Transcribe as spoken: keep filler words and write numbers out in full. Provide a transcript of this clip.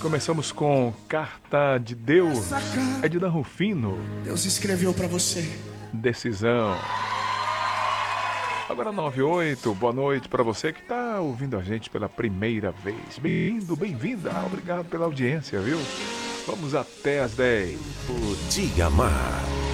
Começamos com Carta de Deus, é de Dan Rufino. Deus escreveu para você. Decisão. Agora nove e oito, boa noite para você que está ouvindo a gente pela primeira vez. Bem-vindo, bem-vinda, obrigado pela audiência, viu? Vamos até às dez. O Diga Mar.